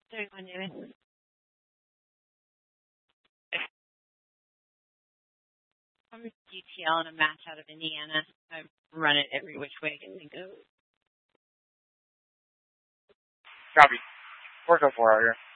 31, David. I'm a DTL and a match out of Indiana. I run it every which way I can think of. Copy. 404 out here.